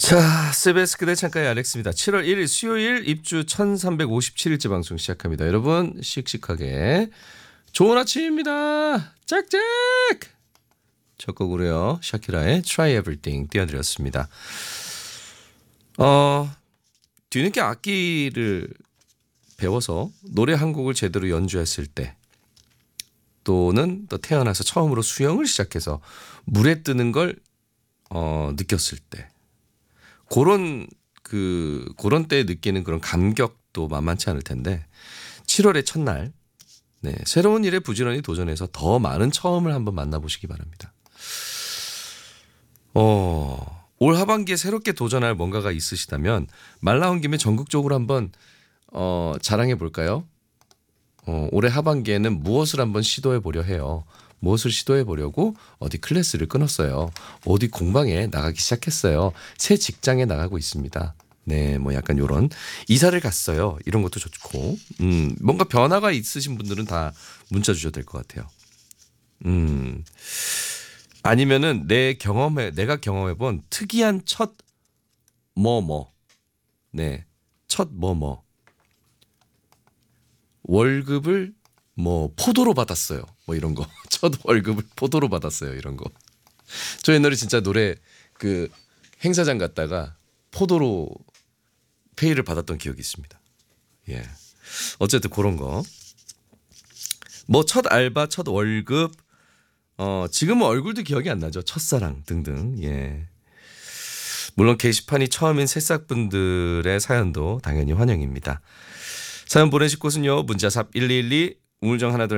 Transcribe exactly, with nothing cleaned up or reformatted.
자, 씨비에스 그대 창가의 알렉스입니다. 칠월 일일 수요일 입주 천삼백오십칠일째 방송 시작합니다. 여러분 씩씩하게 좋은 아침입니다. 짝짝. 첫 곡으로요. 샤키라의 Try Everything 띄워드렸습니다. 어, 뒤늦게 악기를 배워서 노래 한 곡을 제대로 연주했을 때 또는 또 태어나서 처음으로 수영을 시작해서 물에 뜨는 걸 어, 느꼈을 때 그런 그 그런 때에 느끼는 그런 감격도 만만치 않을 텐데 칠월의 첫날 네, 새로운 일에 부지런히 도전해서 더 많은 처음을 한번 만나보시기 바랍니다. 어, 올 하반기에 새롭게 도전할 뭔가가 있으시다면 말 나온 김에 전국적으로 한번 어, 자랑해 볼까요? 어, 올해 하반기에는 무엇을 한번 시도해 보려 해요. 무엇을 시도해 보려고 어디 클래스를 끊었어요. 어디 공방에 나가기 시작했어요. 새 직장에 나가고 있습니다. 네, 뭐 약간 요런 이사를 갔어요. 이런 것도 좋고, 음, 뭔가 변화가 있으신 분들은 다 문자 주셔도 될 것 같아요. 음, 아니면은 내 경험에 내가 경험해본 특이한 첫 뭐뭐, 네, 첫 뭐뭐 월급을 뭐 포도로 받았어요. 뭐 이런 거. 첫 월급을 포도로 받았어요. 이런 거. 저 옛날에 진짜 노래 그 행사장 갔다가 포도로 페이를 받았던 기억이 있습니다. 예. 어쨌든 그런 거. 뭐 첫 알바, 첫 월급, 어 지금은 얼굴도 기억이 안 나죠. 첫사랑 등등. 예. 물론 게시판이 처음인 새싹분들의 사연도 당연히 환영입니다. 사연 보내실 곳은요. 문자샵 일이일이 우물정 하나 둘